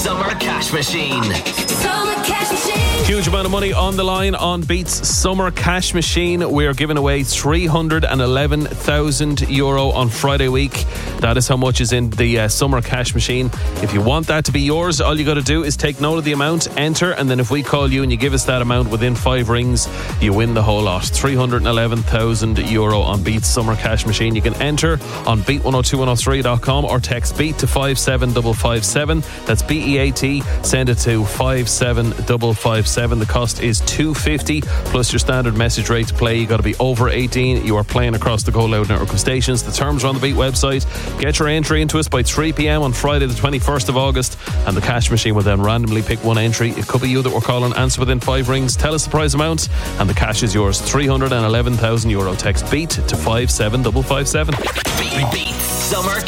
Summer Cash Machine. Summer Cash Machine. Huge amount of money on the line on Beat's Summer Cash Machine. We're giving away €311,000 on Friday week. That is how much is in the Summer Cash Machine. If you want that to be yours, all you got to do is take note of the amount, enter, and then if we call you and you give us that amount within 5 rings, you win the whole lot. €311,000 on Beat's Summer Cash Machine. You can enter on beat102103.com or text beat to 57557. That's BEAT. Send it to 57557. The cost is $2.50 plus your standard message rate to play. You got to be over 18. You are playing across the Go Loud network of stations. The terms are on the Beat website. Get your entry into us by 3 p.m. on Friday the 21st of August, and the cash machine will then randomly pick one entry. It could be you that we're calling. Answer within 5 rings. Tell us the prize amount, and the cash is yours. €311,000. Text beat to 57557. Beat Summer